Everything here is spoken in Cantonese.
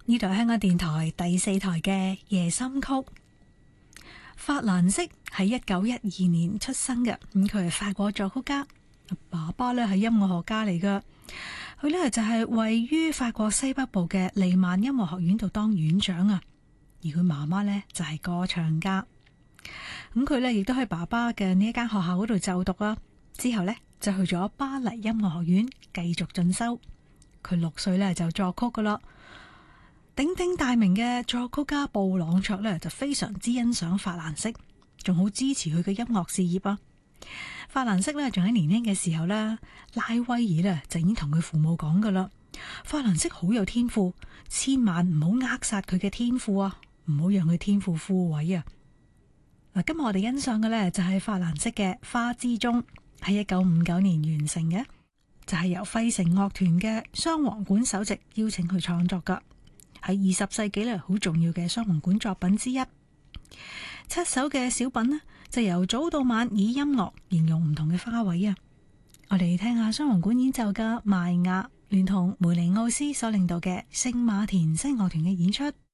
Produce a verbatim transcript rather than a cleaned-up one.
呢度係香港電台第四台嘅夜心曲。法蘭西喺一九一二年出生嘅，咁佢係法國作曲家，爸爸咧係音樂學家嚟噶。佢呢就係位於法國西北部嘅利曼音樂學院度當院長啊，而佢媽媽呢就係歌唱家。咁佢呢亦都喺爸爸嘅呢一間學校嗰度就讀啦，之後呢就去咗巴黎音樂學院繼續進修。佢六歲呢就作曲噶啦。鼎鼎大名嘅作曲家布朗卓呢，就非常之欣賞法蘭西，仲好支持佢嘅音樂事業啊。法蘭西呢，仲喺年輕嘅時候呢，拉威爾呢就已經同佢父母講噶啦，法蘭西好有天賦，千萬唔好扼殺佢嘅天賦啊，唔好讓佢天賦枯萎啊。嗱，今日我哋欣賞嘅呢，就係法蘭西嘅《花之鐘》，喺一九五九年完成嘅，就係由費城樂團嘅雙簧管首席邀請佢創作噶。係二十世紀咧好重要嘅雙簧管作品之一，七首嘅小品呢，就由早到晚以音樂形容唔同嘅花卉啊！我哋聽下雙簧管演奏嘅邁亞聯同梅尼奧斯所領導嘅聖馬田聲樂團嘅演出。